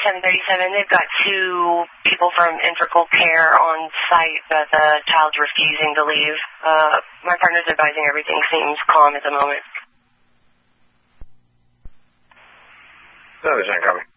737. They've got 2 people from Integral Care on site, but the child's refusing to leave. My partner's advising everything seems calm at the moment. Another 10 copy.